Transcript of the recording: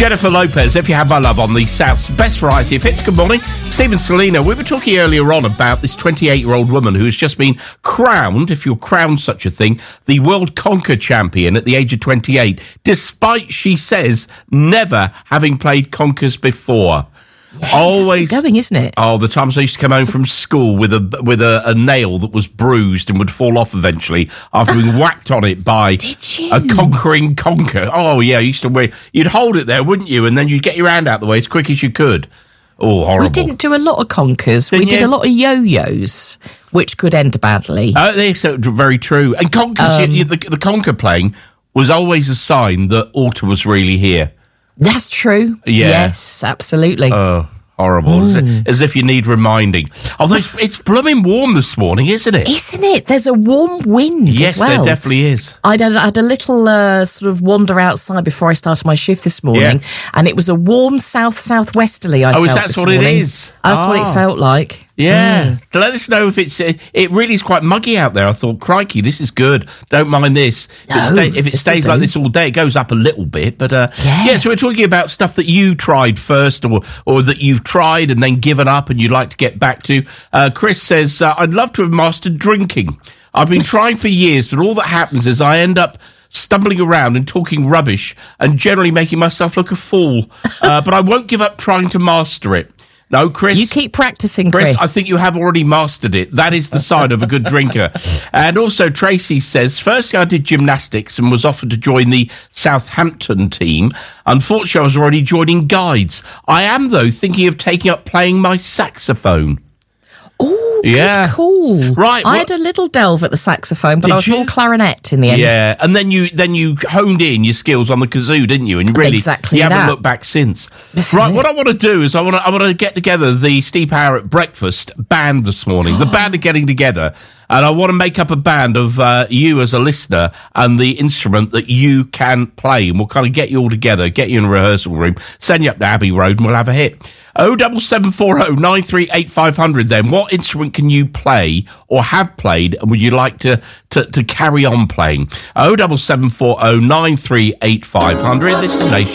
Jennifer Lopez, If You Had My Love, on the South's best variety of hits. Good morning. Stephen Selina. We were talking earlier on about this 28-year-old woman who has just been crowned, if you're crowned such a thing, the World Conker Champion at the age of 28, despite, she says, never having played conkers before. Yeah, always going, isn't it? Oh, the times I used to come home from school with a nail that was bruised and would fall off eventually after being whacked on it by a conquering conker. Oh yeah, I used to you'd hold it there, wouldn't you? And then you'd get your hand out the way as quick as you could. Oh, horrible. We didn't do a lot of conkers. Did a lot of yo-yos, which could end badly. Oh, that's very true. And conkers, the conker playing was always a sign that autumn was really here. That's true. Yeah. Yes, absolutely. Oh, horrible. As if you need reminding. Although it's blooming warm this morning, isn't it? Isn't it? There's a warm wind yes, as well. Yes, there definitely is. I had a little sort of wander outside before I started my shift this morning, and it was a warm south-southwesterly, I felt is that what morning. It is? That's what it felt like. Yeah. Let us know if it really is quite muggy out there. I thought, crikey, this is good. Don't mind this. If it stays like this all day, it goes up a little bit. But so we're talking about stuff that you tried first or that you've tried and then given up and you'd like to get back to. Chris says, I'd love to have mastered drinking. I've been trying for years, but all that happens is I end up stumbling around and talking rubbish and generally making myself look a fool. But I won't give up trying to master it. No, Chris. You keep practicing, Chris. I think you have already mastered it. That is the sign of a good drinker. And also, Tracy says, firstly, I did gymnastics and was offered to join the Southampton team. Unfortunately, I was already joining guides. I am, though, thinking of taking up playing my saxophone. Oh, good call. Right. I had a little delve at the saxophone, but I was more clarinet in the end. Yeah, and then you honed in your skills on the kazoo, didn't you? And you haven't looked back since. Right, what I want to do is I want to get together the Steve Power at Breakfast band this morning. The band are getting together, and I want to make up a band of you as a listener and the instrument that you can play. And we'll kind of get you all together, get you in a rehearsal room, send you up to Abbey Road, and we'll have a hit. 07740 938 500 then. What instrument can you play or have played and would you like to carry on playing? 07740 938 500. This is Nation.